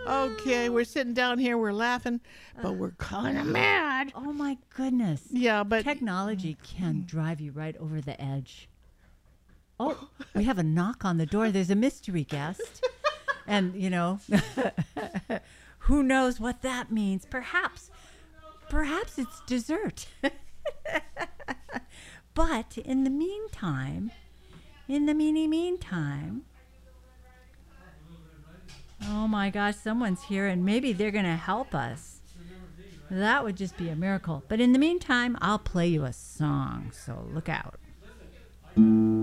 Okay, we're sitting down here, we're laughing, but we're kind of mad. Oh my goodness. Yeah, but Technology can drive you right over the edge. Oh, we have a knock on the door. There's a mystery guest. And, you know, who knows what that means? Perhaps it's dessert. But in the meantime, oh my gosh, someone's here and maybe they're going to help us. That would just be a miracle. But in the meantime, I'll play you a song, so look out.